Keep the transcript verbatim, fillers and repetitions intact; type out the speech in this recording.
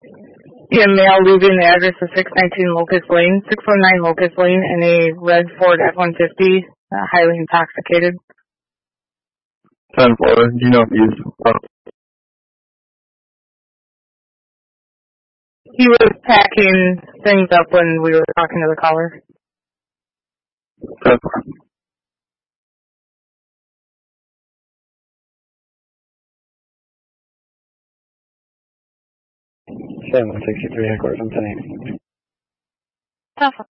Yeah, male leaving the address of six nineteen Locust Lane, six one nine Locust Lane, in a red Ford F one fifty, uh, highly intoxicated. ten four, do you know if he's... Uh, he was packing things up when we were talking to the caller. ten four. seven sixty-three headquarters, I'm ten eighty. Tough.